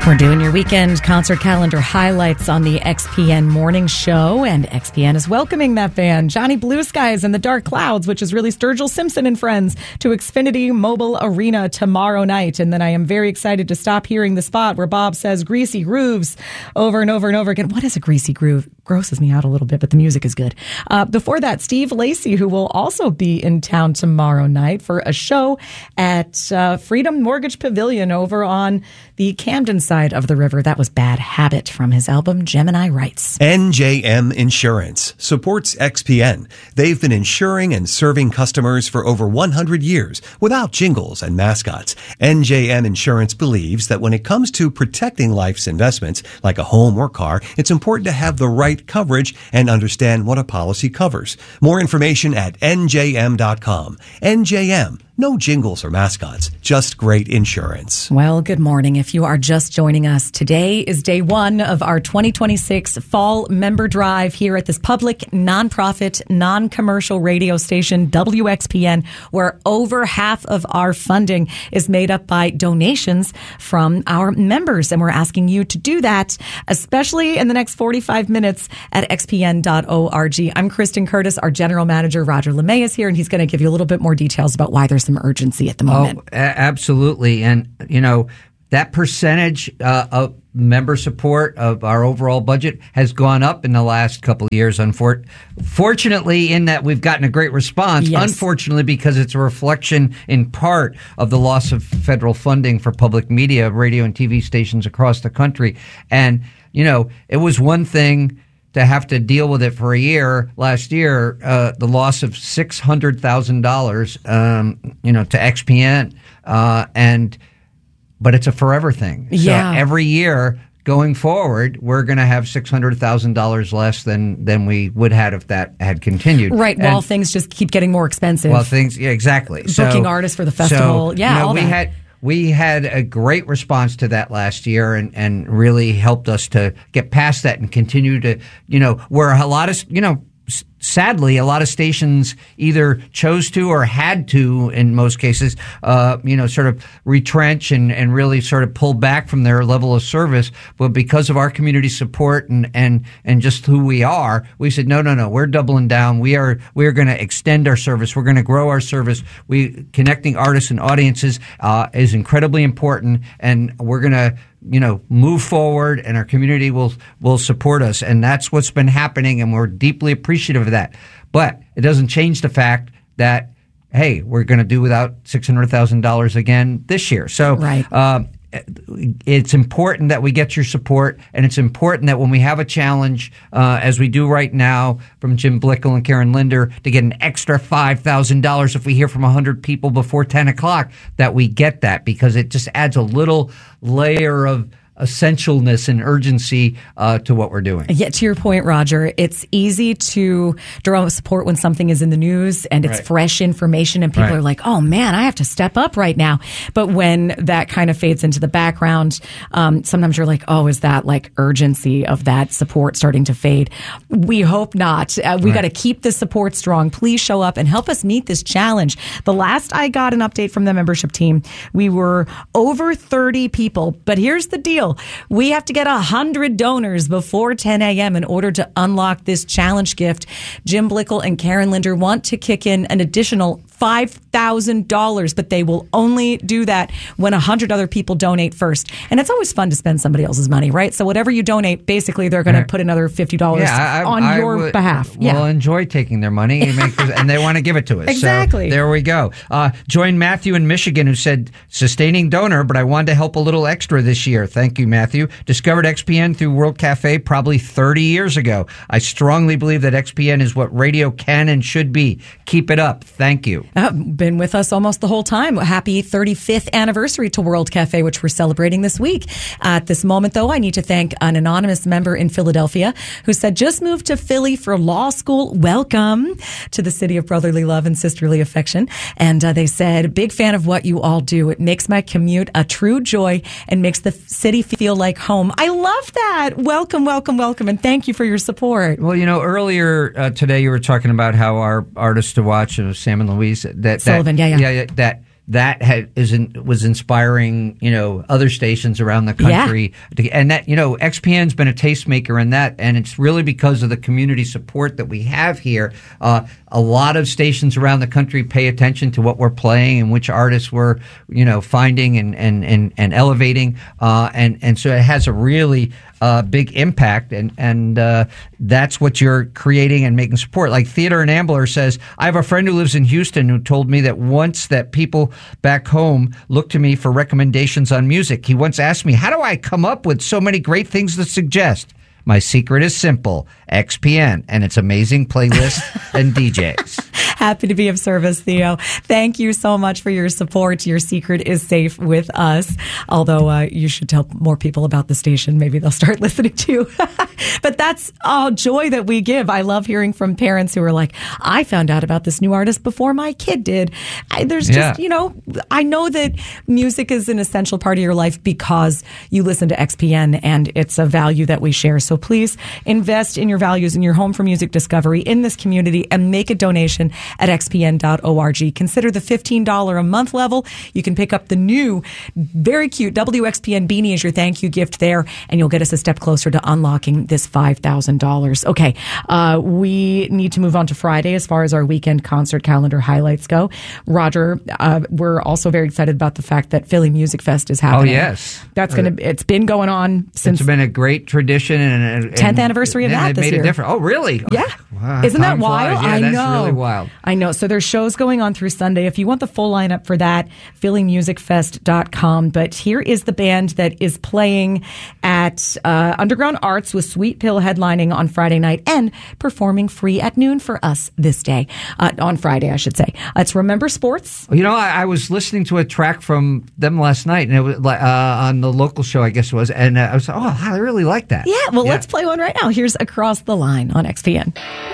We're doing your weekend concert calendar highlights on the XPN Morning Show, and XPN is welcoming that band, Johnny Blue Skies and the Dark Clouds, which is really Sturgill Simpson and Friends, to Xfinity Mobile Arena tomorrow night. And then I am very excited to stop hearing the spot where Bob says greasy grooves over and over and over again. What is a greasy groove? Grosses me out a little bit, but the music is good. Before that, Steve Lacy, who will also be in town tomorrow night for a show at Freedom Mortgage Pavilion over on the Camden side of the river. That was Bad Habit from his album Gemini Rights. NJM Insurance supports XPN. They've been insuring and serving customers for over 100 years without jingles and mascots. NJM Insurance believes that when it comes to protecting life's investments, like a home or car, it's important to have the right coverage and understand what a policy covers. More information at njm.com. NJM. No jingles or mascots, just great insurance. Well, good morning. If you are just joining us, today is day one of our 2026 Fall Member Drive here at this public, nonprofit, non-commercial radio station, WXPN, where over half of our funding is made up by donations from our members. And we're asking you to do that, especially in the next 45 minutes at xpn.org. I'm Kristen Curtis. Our general manager, Roger LeMay, is here, and he's going to give you a little bit more details about why there's some urgency at the moment. Oh, absolutely. And, that percentage of member support of our overall budget has gone up in the last couple of years. Fortunately, in that we've gotten a great response. Yes. Unfortunately, because it's a reflection in part of the loss of federal funding for public media, radio and TV stations across the country. And, it was one thing to have to deal with it for a year last year, the loss of $600,000, to XPN, but it's a forever thing. Yeah. So every year going forward, we're going to have $600,000 less than we would have if that had continued. Right. While things just keep getting more expensive. Yeah, exactly. Booking artists for the festival. All that. We had a great response to that last year and really helped us to get past that and continue to, where a lot of, sadly, a lot of stations either chose to or had to, in most cases, sort of retrench and really sort of pull back from their level of service. But because of our community support and just who we are, we said, no, we're doubling down. We're going to extend our service. We're going to grow our service. Connecting artists and audiences is incredibly important, and we're going to move forward, and our community will support us. And that's what's been happening, and we're deeply appreciative of that. But it doesn't change the fact that, hey, we're going to do without $600,000 again this year. So right. It's important that we get your support, and it's important that when we have a challenge, as we do right now from Jim Blickel and Karen Linder, to get an extra $5,000 if we hear from 100 people before 10 o'clock, that we get that, because it just adds a little layer of essentialness and urgency to what we're doing. Yeah, to your point, Roger, it's easy to draw support when something is in the news and it's fresh information and people are like, oh man, I have to step up right now. But when that kind of fades into the background, sometimes you're like, oh, is that like urgency of that support starting to fade? We hope not. We got to keep the support strong. Please show up and help us meet this challenge. The last I got an update from the membership team, we were over 30 people, but here's the deal. We have to get 100 donors before 10 a.m. in order to unlock this challenge gift. Jim Blickel and Karen Linder want to kick in an additional $5,000, but they will only do that when 100 other people donate first. And it's always fun to spend somebody else's money, right? So whatever you donate, basically they're going to put another $50 on your behalf. We'll enjoy taking their money, and they want to give it to us. Exactly. So there we go. Join Matthew in Michigan, who said, sustaining donor, but I wanted to help a little extra this year. Thank you, Matthew. Discovered XPN through World Cafe probably 30 years ago. I strongly believe that XPN is what radio can and should be. Keep it up. Thank you. Been with us almost the whole time. Happy 35th anniversary to World Cafe, which we're celebrating this week. At this moment, though, I need to thank an anonymous member in Philadelphia who said, just moved to Philly for law school. Welcome to the city of brotherly love and sisterly affection. And they said, big fan of what you all do. It makes my commute a true joy and makes the city feel like home. I love that. Welcome, welcome, welcome. And thank you for your support. Well, earlier today you were talking about how our artist to watch, Sam and Louise, Sullivan, that that was inspiring, other stations around the country. Yeah. And that, XPN's been a tastemaker in that, and it's really because of the community support that we have here. A lot of stations around the country pay attention to what we're playing and which artists we're, finding and elevating. And so it has a really big impact, and that's what you're creating and making support. Like Theater and Ambler says, I have a friend who lives in Houston who told me that once that people back home look to me for recommendations on music. He once asked me, how do I come up with so many great things to suggest? My secret is simple, XPN, and its amazing playlists and DJs. Happy to be of service, Theo. Thank you so much for your support. Your secret is safe with us. Although you should tell more people about the station. Maybe they'll start listening too. But that's joy that we give. I love hearing from parents who are like, I found out about this new artist before my kid did. There's just, I know that music is an essential part of your life because you listen to XPN, and it's a value that we share. So please invest in your values in your home for music discovery in this community and make a donation at xpn.org. Consider the $15 a month level. You can pick up the new, very cute WXPN beanie as your thank you gift there, and you'll get us a step closer to unlocking this $5,000. Okay, we need to move on to Friday as far as our weekend concert calendar highlights go. Roger, we're also very excited about the fact that Philly Music Fest is happening. Oh, yes. It's been going on since. It's been a great tradition and 10th anniversary of that this year. It made a difference. Oh, really? Yeah. Wow, isn't that wild? Yeah, I know. That's really wild. I know. So there's shows going on through Sunday. If you want the full lineup for that, phillymusicfest.com. But here is the band that is playing at Underground Arts with Sweet Pill headlining on Friday night and performing free at noon for us this day. On Friday, I should say. It's Remember Sports. I was listening to a track from them last night, and it was on the local show, I guess it was, and I was I really like that. Yeah, well, let's play one right now. Here's Across the Line on XPN.